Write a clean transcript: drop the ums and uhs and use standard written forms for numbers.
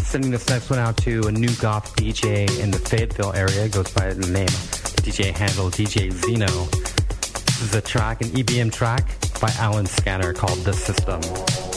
Sending this next one out to a new goth DJ in the Fayetteville area. Goes by the name DJ handle DJ Zeno. This is a track, an EBM track by Alan Scanner called The System.